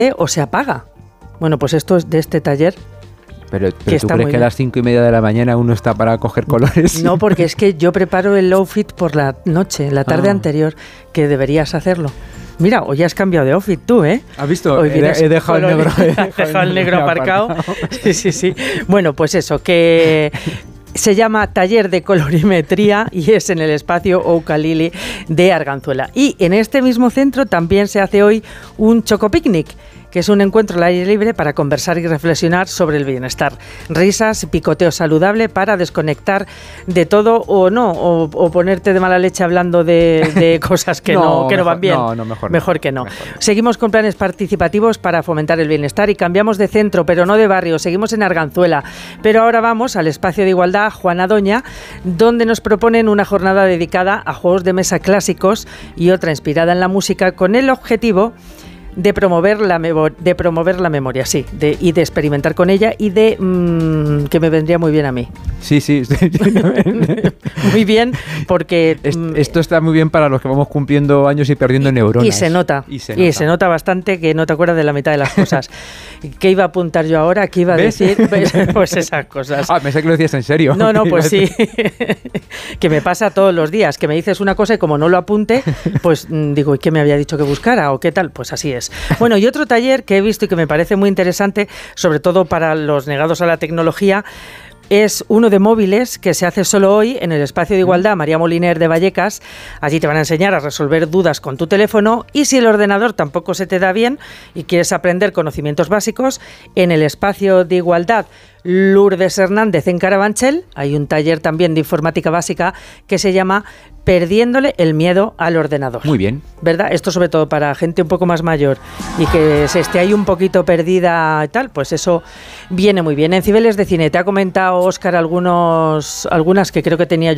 o se apaga. Bueno, pues esto es de este taller. Pero ¿tú crees que a las 5:30 de la mañana uno está para coger colores? No, porque es que yo preparo el outfit por la noche, la tarde anterior, que deberías hacerlo. Mira, hoy has cambiado de outfit tú, ¿eh? ¿Has visto? Hoy He dejado el negro. He dejado el negro aparcado. Sí. Bueno, pues eso, que se llama Taller de Colorimetría y es en el espacio Oukalili de Arganzuela. Y en este mismo centro también se hace hoy un chocopicnic, que es un encuentro al aire libre para conversar y reflexionar sobre el bienestar. Risas y picoteo saludable para desconectar de todo o ponerte de mala leche hablando de cosas que no van bien. No, mejor que no. Seguimos con planes participativos para fomentar el bienestar y cambiamos de centro, pero no de barrio. Seguimos en Arganzuela, pero ahora vamos al espacio de igualdad Juana Doña, donde nos proponen una jornada dedicada a juegos de mesa clásicos y otra inspirada en la música con el objetivo de promover la memoria, sí, y de experimentar con ella y de que me vendría muy bien a mí. Sí. Muy bien, porque esto está muy bien para los que vamos cumpliendo años y perdiendo neuronas. Y se nota bastante que no te acuerdas de la mitad de las cosas. ¿Qué iba a apuntar yo ahora? ¿Qué iba a decir? Pues esas cosas. Pensé que lo decías en serio. No, pues sí. Que me pasa todos los días, que me dices una cosa y como no lo apunte, pues digo, ¿y qué me había dicho que buscara? ¿O qué tal? Pues así es. Bueno, y otro taller que he visto y que me parece muy interesante, sobre todo para los negados a la tecnología, es uno de móviles que se hace solo hoy en el espacio de igualdad María Moliner de Vallecas. Allí te van a enseñar a resolver dudas con tu teléfono y si el ordenador tampoco se te da bien y quieres aprender conocimientos básicos, en el espacio de igualdad Lourdes Hernández en Carabanchel hay un taller también de informática básica que se llama Perdiéndole el miedo al ordenador. Muy bien. ¿Verdad? Esto sobre todo para gente un poco más mayor y que se esté ahí un poquito perdida y tal, pues eso viene muy bien. En Cibeles de Cine te ha comentado Óscar algunas que creo que tenía yo